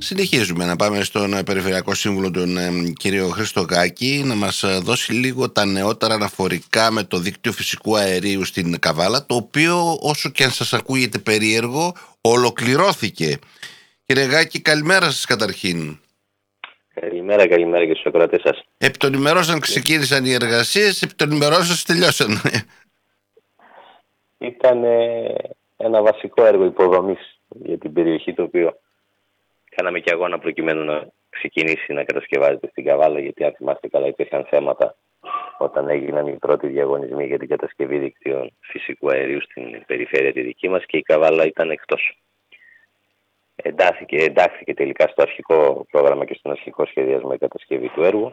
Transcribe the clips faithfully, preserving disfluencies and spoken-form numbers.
Συνεχίζουμε να πάμε στον Περιφερειακό Σύμβουλο, τον ε, κύριο Χρήστο Γάκη, να μας δώσει λίγο τα νεότερα αναφορικά με το δίκτυο φυσικού αερίου στην Καβάλα, το οποίο, όσο και αν σας ακούγεται περίεργο, ολοκληρώθηκε. Κύριε Γάκη, καλημέρα σας καταρχήν. Καλημέρα, καλημέρα και στους ακροατές σας. Επί των ημερών ξεκίνησαν οι εργασίες, επί των ημερών σας τελειώσαν. Ήταν ε, ένα βασικό έργο υποδομής για την περιοχή, το οποίο κάναμε και αγώνα προκειμένου να ξεκινήσει να κατασκευάζεται στην Καβάλα, γιατί αν θυμάστε καλά υπήρχαν θέματα όταν έγιναν οι πρώτοι διαγωνισμοί για την κατασκευή δικτύων φυσικού αερίου στην περιφέρεια τη δική μας και η Καβάλα ήταν εκτός. Εντάχθηκε, εντάχθηκε τελικά στο αρχικό πρόγραμμα και στον αρχικό σχεδιασμό η κατασκευή του έργου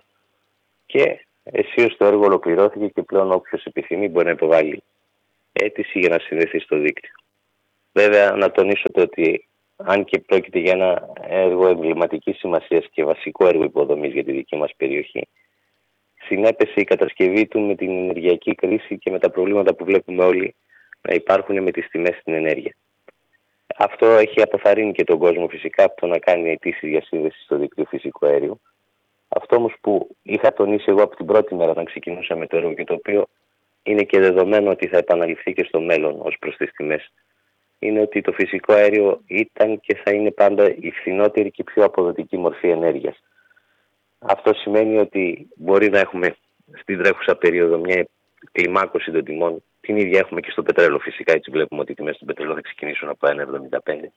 και αισίως το έργο ολοκληρώθηκε και πλέον όποιος επιθυμεί μπορεί να υποβάλει αίτηση για να συνδεθεί στο δίκτυο. Βέβαια, να τονίσω ότι αν και πρόκειται για ένα έργο εμβληματικής σημασίας και βασικό έργο υποδομής για τη δική μας περιοχή, συνέπεσε η κατασκευή του με την ενεργειακή κρίση και με τα προβλήματα που βλέπουμε όλοι να υπάρχουν με τις τιμές στην ενέργεια. Αυτό έχει αποθαρρύνει και τον κόσμο φυσικά από το να κάνει αιτήσεις για σύνδεση στο δίκτυο φυσικού αερίου. Αυτό όμως που είχα τονίσει εγώ από την πρώτη μέρα να ξεκινούσαμε το έργο και το οποίο είναι και δεδομένο ότι θα επαναληφθεί και στο μέλλον ως προς τις τιμές, είναι ότι το φυσικό αέριο ήταν και θα είναι πάντα η φθηνότερη και πιο αποδοτική μορφή ενέργειας. Αυτό σημαίνει ότι μπορεί να έχουμε στην τρέχουσα περίοδο μια κλιμάκωση των τιμών. Την ίδια έχουμε και στο πετρέλαιο φυσικά, έτσι βλέπουμε ότι οι τιμές του πετρέλαιου θα ξεκινήσουν από ένα εβδομήντα πέντε.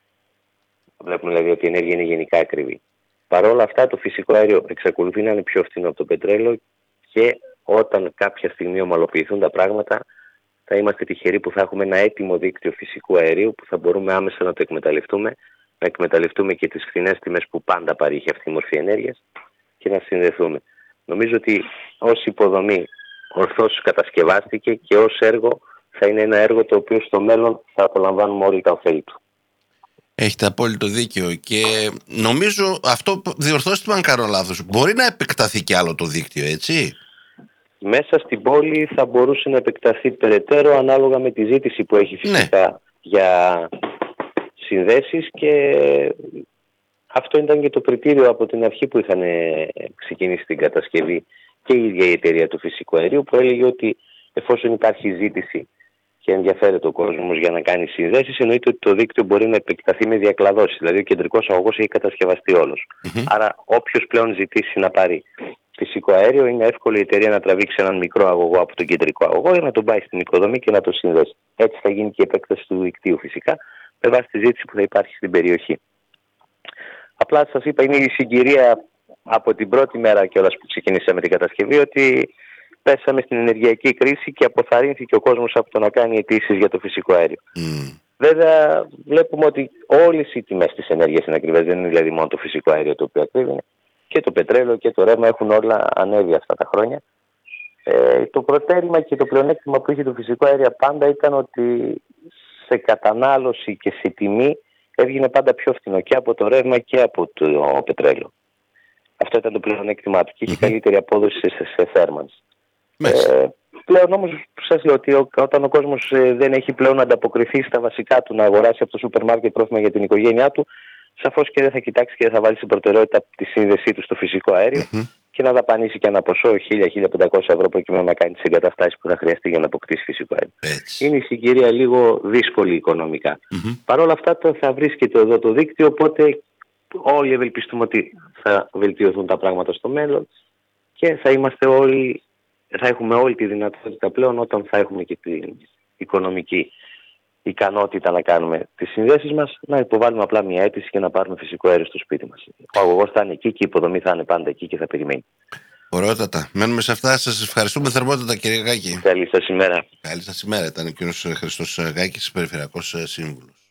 Βλέπουμε δηλαδή ότι η ενέργεια είναι γενικά ακριβή. Παρ' όλα αυτά το φυσικό αέριο εξακολουθεί να είναι πιο φθηνό από το πετρέλαιο και όταν κάποια στιγμή ομαλοποιηθούν τα πράγματα θα είμαστε τυχεροί που θα έχουμε ένα έτοιμο δίκτυο φυσικού αερίου που θα μπορούμε άμεσα να το εκμεταλλευτούμε, να εκμεταλλευτούμε και τις φθηνές τιμές που πάντα παρήχε αυτή η μορφή ενέργειας και να συνδεθούμε. Νομίζω ότι ως υποδομή ορθώς κατασκευάστηκε και ως έργο θα είναι ένα έργο το οποίο στο μέλλον θα απολαμβάνουμε όλοι τα ωφέλη του. Έχετε απόλυτο δίκιο και νομίζω αυτό, διορθώστε με αν κάνω λάθος, μπορεί να επεκταθεί κι άλλο το δίκτυο, έτσι? Μέσα στην πόλη θα μπορούσε να επεκταθεί περαιτέρω ανάλογα με τη ζήτηση που έχει φυσικά ναι. για συνδέσεις και αυτό ήταν και το κριτήριο από την αρχή που είχαν ξεκινήσει την κατασκευή και η ίδια η εταιρεία του φυσικού αερίου που έλεγε ότι εφόσον υπάρχει ζήτηση και ενδιαφέρεται ο κόσμος για να κάνει συνδέσεις, εννοείται ότι το δίκτυο μπορεί να επεκταθεί με διακλαδώσεις. Δηλαδή ο κεντρικός αγωγός έχει κατασκευαστεί όλος. Mm-hmm. Άρα όποιος πλέον ζητήσει να πάρει φυσικό αέριο, είναι εύκολο η εταιρεία να τραβήξει έναν μικρό αγωγό από τον κεντρικό αγωγό για να τον πάει στην οικοδομή και να το συνδέσει. Έτσι θα γίνει και η επέκταση του δικτύου φυσικά, με βάση τη ζήτηση που θα υπάρχει στην περιοχή. Απλά σας είπα, είναι η συγκυρία από την πρώτη μέρα κιόλας που ξεκινήσαμε την κατασκευή ότι πέσαμε στην ενεργειακή κρίση και αποθαρρύνθηκε ο κόσμος από το να κάνει αιτήσεις για το φυσικό αέριο. Mm. Βέβαια, βλέπουμε ότι όλες οι τιμές της ενέργειας είναι ακριβές, δεν είναι δηλαδή μόνο το φυσικό αέριο το οποίο ακριβεί. Και το πετρέλαιο και το ρεύμα έχουν όλα ανέβει αυτά τα χρόνια. Ε, το προτέρημα και το πλεονέκτημα που είχε το φυσικό αέριο πάντα ήταν ότι σε κατανάλωση και σε τιμή έβγαινε πάντα πιο φθηνό και από το ρεύμα και από το πετρέλαιο. Αυτό ήταν το πλεονέκτημά του και είχε mm-hmm. καλύτερη απόδοση σε, σε θέρμανση. Ε, πλέον όμως σας λέω ότι όταν ο κόσμος ε, δεν έχει πλέον ανταποκριθεί στα βασικά του να αγοράσει από το σούπερ μάρκετ τρόφιμα για την οικογένειά του, σαφώς και δεν θα κοιτάξει και δεν θα βάλει στην προτεραιότητα τη σύνδεσή του στο φυσικό αέριο mm-hmm. και να δαπανίσει και ένα ποσό χίλια με χίλια πεντακόσια ευρώ προκειμένου να κάνει τις εγκαταστάσεις που θα χρειαστεί για να αποκτήσει φυσικό αέριο. Έτσι. Είναι η συγκυρία λίγο δύσκολη οικονομικά. Mm-hmm. Παρ' όλα αυτά το θα βρίσκεται εδώ το δίκτυο, οπότε όλοι ευελπιστούμε ότι θα βελτιωθούν τα πράγματα στο μέλλον και θα είμαστε όλοι, θα έχουμε όλη τη δυνατότητα πλέον όταν θα έχουμε και την οικονομική ικανότητα να κάνουμε τις συνδέσεις μας, να υποβάλουμε απλά μια αίτηση και να πάρουμε φυσικό αέριο στο σπίτι μας. Ο αγωγός θα είναι εκεί και η υποδομή θα είναι πάντα εκεί και θα περιμένει. Ωραιότατα. Μένουμε σε αυτά. Σας ευχαριστούμε θερμότατα, κύριε Γάκη. Καλή σας ημέρα. Καλή σας ημέρα. Ήταν ο κύριος Χρήστος Γάκης, Περιφερειακός Σύμβουλος.